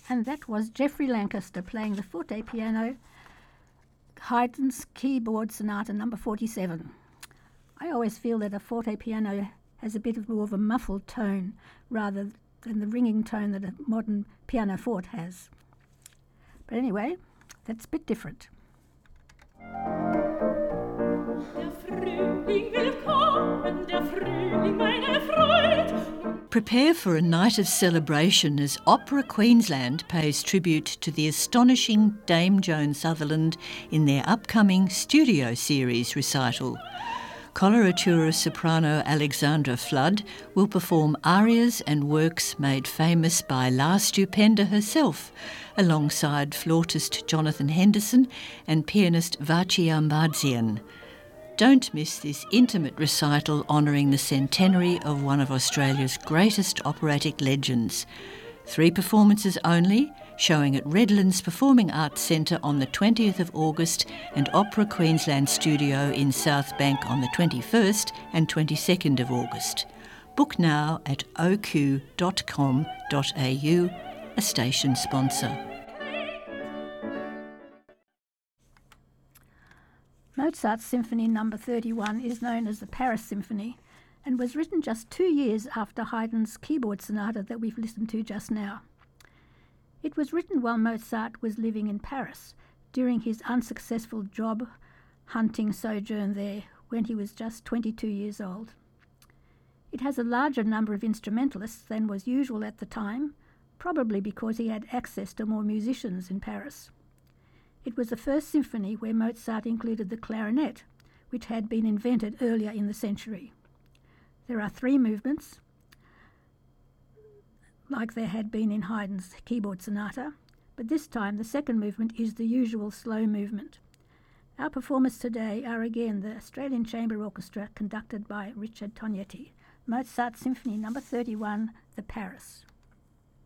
and that was Geoffrey Lancaster playing the forte piano, Haydn's Keyboard Sonata number 47. I always feel that a forte piano has a bit more of a muffled tone rather than the ringing tone that a modern pianoforte has. But anyway, that's a bit different. Prepare for a night of celebration as Opera Queensland pays tribute to the astonishing Dame Joan Sutherland in their upcoming Studio Series recital. Coloratura soprano Alexandra Flood will perform arias and works made famous by La Stupenda herself, alongside flautist Jonathan Henderson and pianist Vachi Ambadzian. Don't miss this intimate recital honouring the centenary of one of Australia's greatest operatic legends. 3 performances only, showing at Redlands Performing Arts Centre on the 20th of August and Opera Queensland Studio in South Bank on the 21st and 22nd of August. Book now at oq.com.au, a station sponsor. Mozart's Symphony No. 31 is known as the Paris Symphony and was written just 2 years after Haydn's Keyboard Sonata that we've listened to just now. It was written while Mozart was living in Paris during his unsuccessful job hunting sojourn there when he was just 22 years old. It has a larger number of instrumentalists than was usual at the time, probably because he had access to more musicians in Paris. It was the first symphony where Mozart included the clarinet, which had been invented earlier in the century. There are 3 movements, like there had been in Haydn's Keyboard Sonata, but this time the second movement is the usual slow movement. Our performers today are again the Australian Chamber Orchestra conducted by Richard Tognetti. Mozart Symphony No. 31, The Paris.